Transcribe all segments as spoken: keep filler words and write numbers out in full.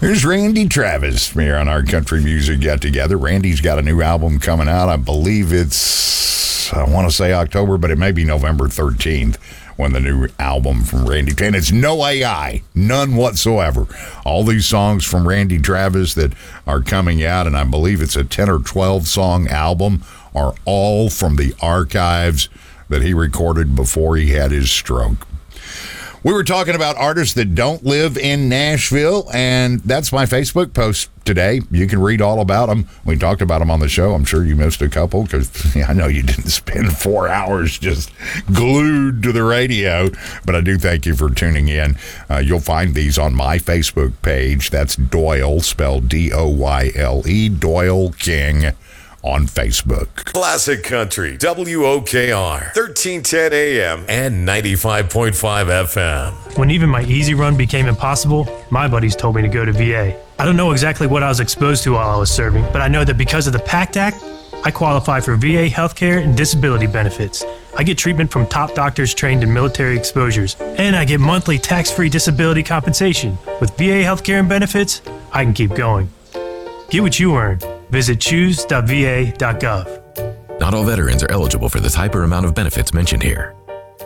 Here's Randy Travis here on our Country Music Get Together. Randy's got a new album coming out. I believe it's, I want to say October, but it may be November thirteenth when the new album from Randy, and it's no A I, none whatsoever. All these songs from Randy Travis that are coming out, and I believe it's a ten or twelve song album, are all from the archives that he recorded before he had his stroke. We were talking about artists that don't live in Nashville, and that's my Facebook post today. You can read all about them. We talked about them on the show. I'm sure you missed a couple because yeah, I know you didn't spend four hours just glued to the radio, but I do thank you for tuning in. Uh, you'll find these on my Facebook page. That's Doyle, spelled D O Y L E, Doyle King on Facebook. Classic Country, W O K R, thirteen ten A M and ninety-five point five F M. When even my easy run became impossible, my buddies told me to go to V A. I don't know exactly what I was exposed to while I was serving, but I know that because of the PACT Act, I qualify for V A healthcare and disability benefits. I get treatment from top doctors trained in military exposures, and I get monthly tax-free disability compensation. With V A healthcare and benefits, I can keep going. Get what you earn. Visit choose dot v a dot gov. Not all veterans are eligible for the type or amount of benefits mentioned here.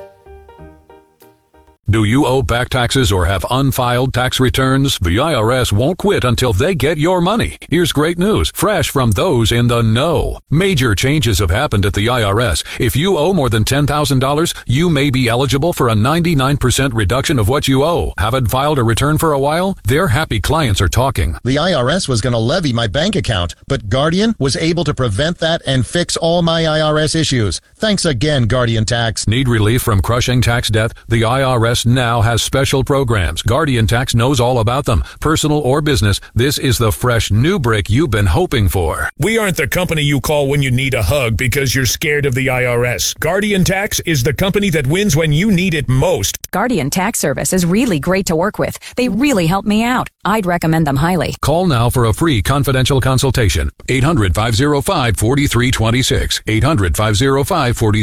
Do you owe back taxes or have unfiled tax returns? The I R S won't quit until they get your money. Here's great news, fresh from those in the know. Major changes have happened at the I R S. If you owe more than ten thousand dollars, you may be eligible for a ninety-nine percent reduction of what you owe. Haven't filed a return for a while? Their happy clients are talking. The I R S was going to levy my bank account, but Guardian was able to prevent that and fix all my I R S issues. Thanks again, Guardian Tax. Need relief from crushing tax debt? The I R S now has special programs. Guardian Tax knows all about them. Personal or business, this is the fresh new brick you've been hoping for. We aren't the company you call when you need a hug because you're scared of the I R S. Guardian Tax is the company that wins when you need it most. Guardian Tax Service is really great to work with. They really help me out. I'd recommend them highly. Call now for a free confidential consultation. eight hundred, five oh five, four three two six. eight hundred, five oh five, four three two six.